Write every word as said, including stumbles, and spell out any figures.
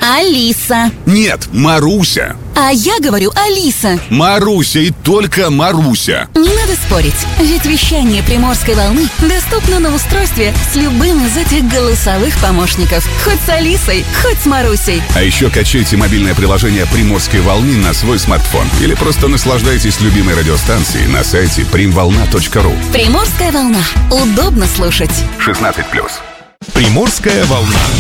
Алиса. Нет, Маруся. А я говорю Алиса. Маруся и только Маруся. Не надо спорить, ведь вещание Приморской волны доступно на устройстве с любым из этих голосовых помощников. Хоть с Алисой, хоть с Марусей. А еще качайте мобильное приложение «Приморской волны» на свой смартфон. Или просто наслаждайтесь любимой радиостанцией на сайте примволна точка ру. Приморская волна. Удобно слушать. шестнадцать плюс. Приморская волна.